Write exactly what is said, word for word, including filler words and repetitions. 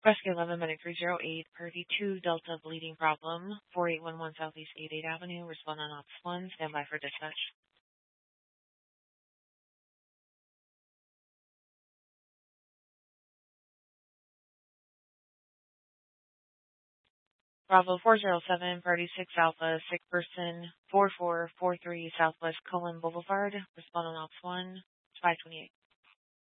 Rescue eleven, Medic three zero eight, Purdy two, Delta bleeding problem, four eight one one Southeast eighty-eighth Avenue, respond on Ops one, stand by for dispatch. Bravo four zero seven, Purdy six Alpha, sick person, four four four three Southwest Cullen Boulevard, respond on Ops one, five twenty-eight.